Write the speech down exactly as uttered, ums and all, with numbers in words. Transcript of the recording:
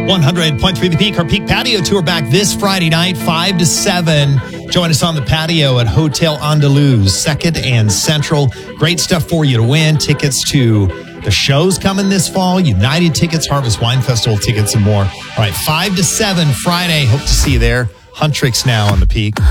one hundred point three The Peak. Our Peak Patio Tour back this Friday night, five to seven. Join us on the patio at Hotel Andaluz, second and Central. Great stuff for you to win. Tickets to the shows coming this fall, United tickets, Harvest Wine Festival tickets, and more. All right, five to seven Friday. Hope to see you there. Huntrix now on the Peak.